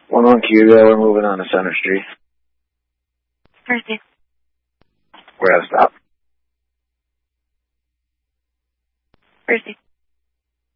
1-1 Cuba, we're moving on to Center Street. Mercy. We're at a stop. Mercy.